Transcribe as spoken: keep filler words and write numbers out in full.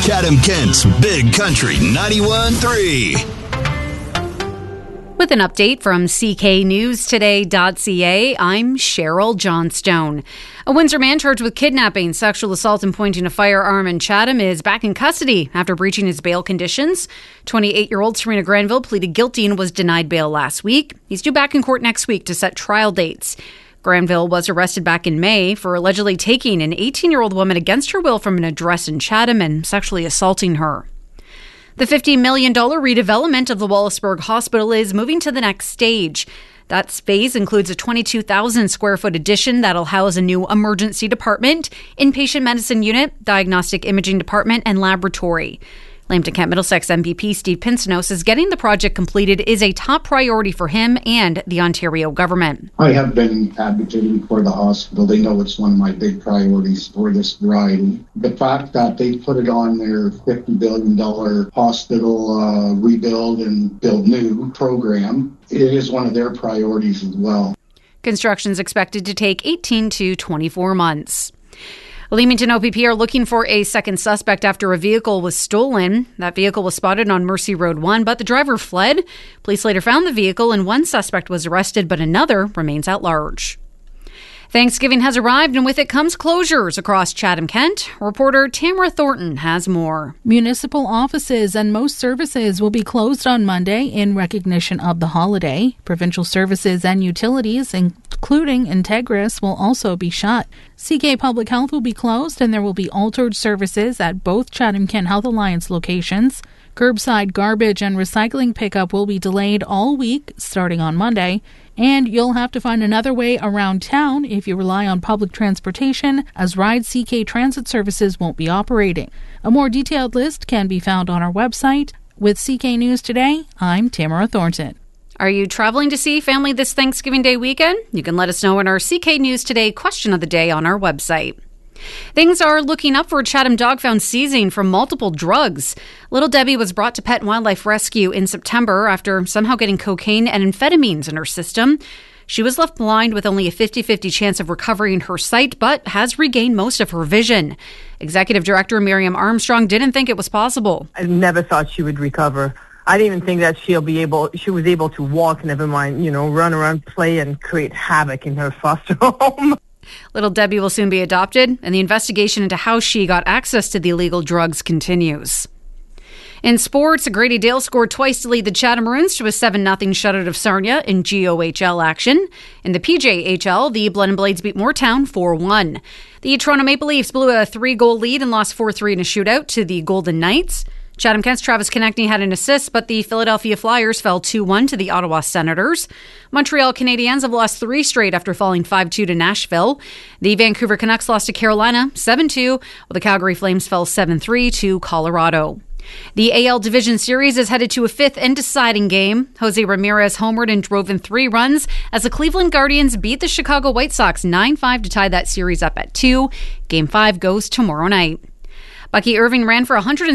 Chatham-Kent's Big Country ninety-one point three. With an update from C K News Today dot C A, I'm Cheryl Johnstone. A Windsor man charged with kidnapping, sexual assault, and pointing a firearm in Chatham is back in custody after breaching his bail conditions. twenty-eight-year-old Serena Granville pleaded guilty and was denied bail last week. He's due back in court next week to set trial dates. Granville was arrested back in May for allegedly taking an eighteen-year-old woman against her will from an address in Chatham and sexually assaulting her. The fifty million dollars redevelopment of the Wallaceburg Hospital is moving to the next stage. That phase includes a twenty-two thousand square foot addition that'll house a new emergency department, inpatient medicine unit, diagnostic imaging department, and laboratory. Lambton-Kent Middlesex M P P Steve Pincinot says getting the project completed is a top priority for him and the Ontario government. I have been advocating for the hospital. They know it's one of my big priorities for this ride. The fact that they put it on their fifty billion dollars hospital uh, rebuild and build new program, it is one of their priorities as well. Construction is expected to take eighteen to twenty-four months. Leamington O P P are looking for a second suspect after a vehicle was stolen. That vehicle was spotted on Mercy Road one, but the driver fled. Police later found the vehicle and one suspect was arrested, but another remains at large. Thanksgiving has arrived, and with it comes closures across Chatham-Kent. Reporter Tamara Thornton has more. Municipal offices and most services will be closed on Monday in recognition of the holiday. Provincial services and utilities, including Integris, will also be shut. C K Public Health will be closed, and there will be altered services at both Chatham-Kent Health Alliance locations. Curbside garbage and recycling pickup will be delayed all week, starting on Monday. And you'll have to find another way around town if you rely on public transportation, as Ride C K transit services won't be operating. A more detailed list can be found on our website. With C K News Today, I'm Tamara Thornton. Are you traveling to see family this Thanksgiving Day weekend? You can let us know in our C K News Today question of the day on our website. Things are looking up for a Chatham dog found seizing from multiple drugs. Little Debbie was brought to Pet and Wildlife Rescue in September after somehow getting cocaine and amphetamines in her system. She was left blind with only a fifty-fifty chance of recovering her sight, but has regained most of her vision. Executive Director Miriam Armstrong didn't think it was possible. I never thought she would recover. I didn't even think that she'll be able, she was able to walk, never mind, you know, run around, play, and create havoc in her foster home. Little Debbie will soon be adopted, and the investigation into how she got access to the illegal drugs continues. In sports, Grady Dale scored twice to lead the Chatham Maroons to a seven nothing shutout of Sarnia in G O H L action. In the P J H L, the Blood and Blades beat Moortown four one. The Toronto Maple Leafs blew a three-goal lead and lost four three in a shootout to the Golden Knights. Chatham-Kent's Travis Konechny had an assist, but the Philadelphia Flyers fell two one to the Ottawa Senators. Montreal Canadiens have lost three straight after falling five two to Nashville. The Vancouver Canucks lost to Carolina seven two, while the Calgary Flames fell seven three to Colorado. The A L Division Series is headed to a fifth and deciding game. Jose Ramirez homered and drove in three runs as the Cleveland Guardians beat the Chicago White Sox nine five to tie that series up at two. Game five goes tomorrow night. Bucky Irving ran for one hundred